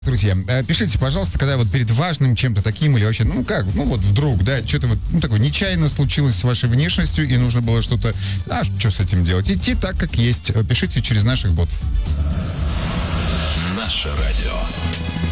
Друзья, пишите, пожалуйста, когда вот перед важным чем-то таким или вообще, вот вдруг, да, что-то вот, такое нечаянно случилось с вашей внешностью и нужно было что-то, что с этим делать? Идти так, как есть. Пишите через наших ботов. Наше радио.